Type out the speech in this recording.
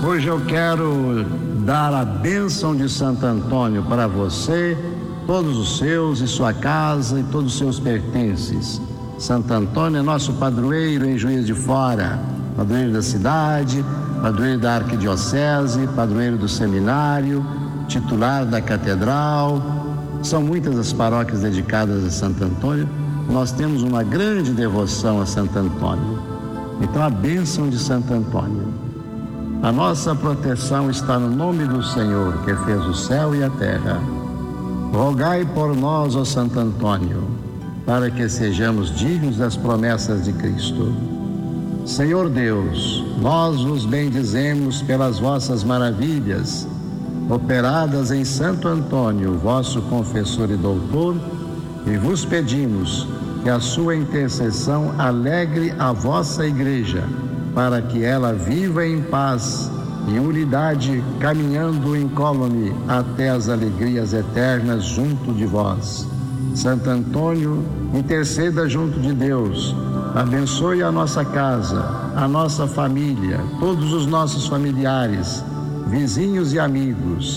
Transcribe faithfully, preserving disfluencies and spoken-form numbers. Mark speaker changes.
Speaker 1: Hoje eu quero dar a bênção de Santo Antônio para você, todos os seus e sua casa e todos os seus pertences. Santo Antônio é nosso padroeiro em Juiz de Fora, padroeiro da cidade, padroeiro da arquidiocese, padroeiro do seminário, titular da catedral. São muitas as paróquias dedicadas a Santo Antônio. Nós temos uma grande devoção a Santo Antônio. Então, a bênção de Santo Antônio. A nossa proteção está no nome do Senhor, que fez o céu e a terra. Rogai por nós, ó Santo Antônio, para que sejamos dignos das promessas de Cristo. Senhor Deus, nós vos bendizemos pelas vossas maravilhas, operadas em Santo Antônio, vosso confessor e doutor, e vos pedimos que a sua intercessão alegre a vossa Igreja, para que ela viva em paz e unidade, caminhando incólume até as alegrias eternas junto de vós. Santo Antônio, interceda junto de Deus, abençoe a nossa casa, a nossa família, todos os nossos familiares, vizinhos e amigos,